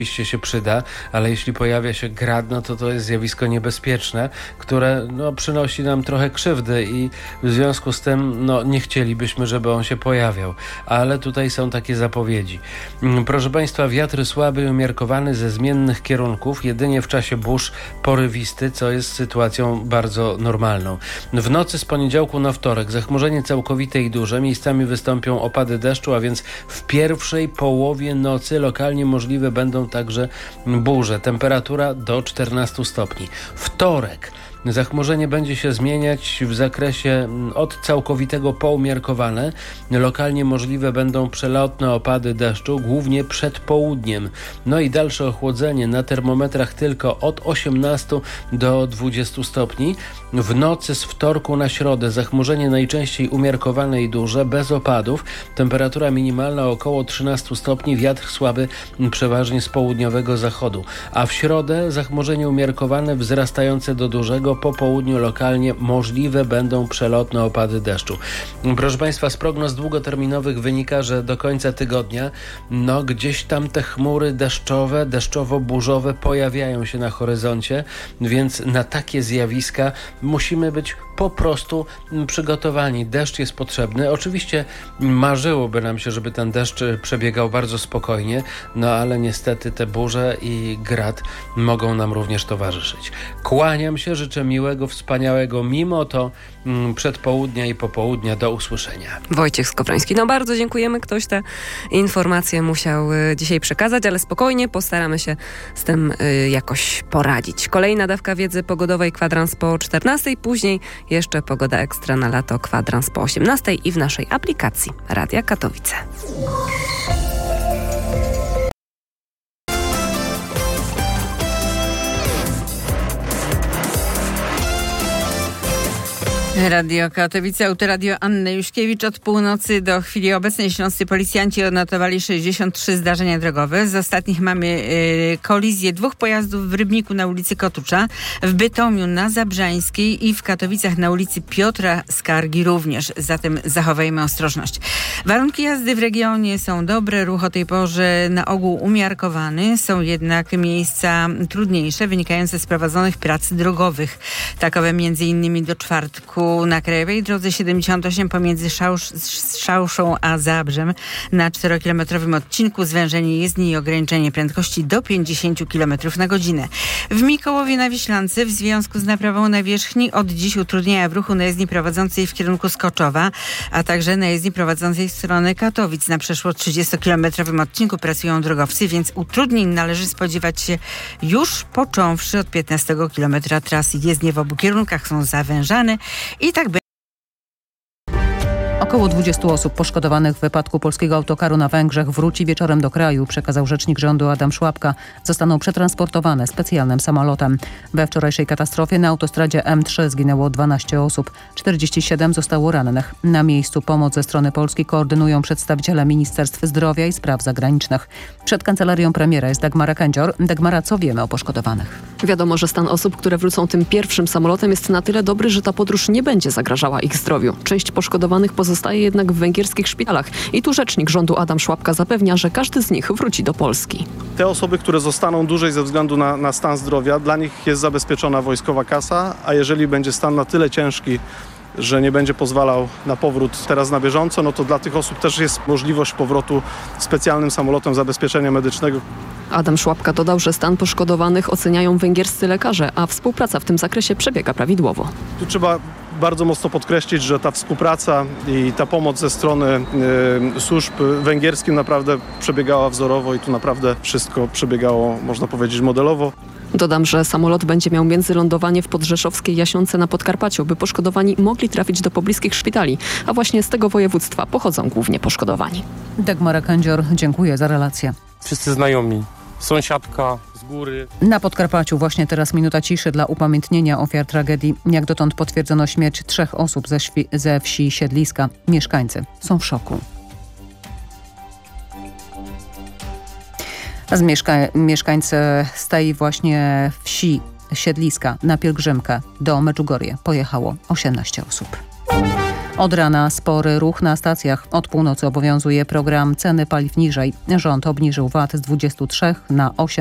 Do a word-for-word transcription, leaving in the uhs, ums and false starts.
Oczywiście się przyda, ale jeśli pojawia się grad, no to to jest zjawisko niebezpieczne, które no, przynosi nam trochę krzywdy i w związku z tym no, nie chcielibyśmy, żeby on się pojawiał. Ale tutaj są takie zapowiedzi. Proszę Państwa, wiatr słaby i umiarkowany ze zmiennych kierunków, jedynie w czasie burz porywisty, co jest sytuacją bardzo normalną. W nocy z poniedziałku na wtorek zachmurzenie całkowite i duże, miejscami wystąpią opady deszczu, a więc w pierwszej połowie nocy lokalnie możliwe będą także burze. Temperatura do czternastu stopni. Wtorek. Zachmurzenie będzie się zmieniać w zakresie od całkowitego po umiarkowane. Lokalnie możliwe będą przelotne opady deszczu, głównie przed południem. No i dalsze ochłodzenie na termometrach tylko od osiemnastu do dwudziestu stopni. W nocy z wtorku na środę zachmurzenie najczęściej umiarkowane i duże, bez opadów. Temperatura minimalna około trzynastu stopni, wiatr słaby przeważnie z południowego zachodu. A w środę zachmurzenie umiarkowane wzrastające do dużego. Po południu lokalnie możliwe będą przelotne opady deszczu. Proszę Państwa, z prognoz długoterminowych wynika, że do końca tygodnia no gdzieś tam te chmury deszczowe, deszczowo-burzowe pojawiają się na horyzoncie, więc na takie zjawiska musimy być po prostu przygotowani. Deszcz jest potrzebny. Oczywiście marzyłoby nam się, żeby ten deszcz przebiegał bardzo spokojnie, no ale niestety te burze i grad mogą nam również towarzyszyć. Kłaniam się, życzę miłego, wspaniałego, mimo to przedpołudnia i popołudnia. Do usłyszenia. Wojciech Skowroński. No bardzo dziękujemy. Ktoś te informacje musiał dzisiaj przekazać, ale spokojnie postaramy się z tym jakoś poradzić. Kolejna dawka wiedzy pogodowej, kwadrans po czternastej, później jeszcze pogoda ekstra na lato, kwadrans po osiemnastej i w naszej aplikacji Radia Katowice. Radio Katowice, Autoradio Anny Juszkiewicz. Od północy do chwili obecnej śląscy policjanci odnotowali sześćdziesiąt trzy zdarzenia drogowe. Z ostatnich mamy y, kolizję dwóch pojazdów w Rybniku na ulicy Kotucza, w Bytomiu na Zabrzańskiej i w Katowicach na ulicy Piotra Skargi również. Zatem zachowajmy ostrożność. Warunki jazdy w regionie są dobre, ruch o tej porze na ogół umiarkowany. Są jednak miejsca trudniejsze, wynikające z prowadzonych prac drogowych. Takowe między innymi do czwartku na krajowej drodze siedemdziesiąt osiem pomiędzy Szausz, Szauszą a Zabrzem na czterokilometrowym odcinku, zwężenie jezdni i ograniczenie prędkości do pięćdziesiąt kilometrów na godzinę. W Mikołowie na Wiślance w związku z naprawą nawierzchni od dziś utrudnienia w ruchu na jezdni prowadzącej w kierunku Skoczowa, a także na jezdni prowadzącej w stronę Katowic. Na przeszło trzydziestokilometrowym odcinku pracują drogowcy, więc utrudnień należy spodziewać się już począwszy od piętnastego kilometra trasy. Jezdnie w obu kierunkach są zawężane i tak będzie. Około dwudziestu osób poszkodowanych w wypadku polskiego autokaru na Węgrzech wróci wieczorem do kraju, przekazał rzecznik rządu Adam Szłapka. Zostaną przetransportowane specjalnym samolotem. We wczorajszej katastrofie na autostradzie M trzy zginęło dwanaście osób. czterdzieści siedem zostało rannych. Na miejscu pomoc ze strony Polski koordynują przedstawiciele Ministerstw Zdrowia i Spraw Zagranicznych. Przed kancelarią premiera jest Dagmara Kędzior. Dagmara, co wiemy o poszkodowanych? Wiadomo, że stan osób, które wrócą tym pierwszym samolotem jest na tyle dobry, że ta podróż nie będzie zagrażała ich zdrowiu. Część poszkodowanych pozostaje jednak w węgierskich szpitalach. I tu rzecznik rządu Adam Szłapka zapewnia, że każdy z nich wróci do Polski. Te osoby, które zostaną dłużej ze względu na, na stan zdrowia, dla nich jest zabezpieczona wojskowa kasa, a jeżeli będzie stan na tyle ciężki, że nie będzie pozwalał na powrót teraz na bieżąco, no to dla tych osób też jest możliwość powrotu specjalnym samolotem zabezpieczenia medycznego. Adam Szłapka dodał, że stan poszkodowanych oceniają węgierscy lekarze, a współpraca w tym zakresie przebiega prawidłowo. Tu trzeba bardzo mocno podkreślić, że ta współpraca i ta pomoc ze strony y, służb węgierskich naprawdę przebiegała wzorowo i tu naprawdę wszystko przebiegało, można powiedzieć, modelowo. Dodam, że samolot będzie miał międzylądowanie w podrzeszowskiej Jasionce na Podkarpaciu, by poszkodowani mogli trafić do pobliskich szpitali, a właśnie z tego województwa pochodzą głównie poszkodowani. Dagmara Kędzior, dziękuję za relację. Wszyscy znajomi, sąsiadka z góry. Na Podkarpaciu właśnie teraz minuta ciszy dla upamiętnienia ofiar tragedii. Jak dotąd potwierdzono śmierć trzech osób ze, świ- ze wsi Siedliska. Mieszkańcy są w szoku. Z mieszka- mieszkańcy z tej właśnie wsi Siedliska na pielgrzymkę do Medjugorje pojechało osiemnaście osób. Od rana spory ruch na stacjach. Od północy obowiązuje program ceny paliw niżej. Rząd obniżył V A T z dwudziestu trzech na osiem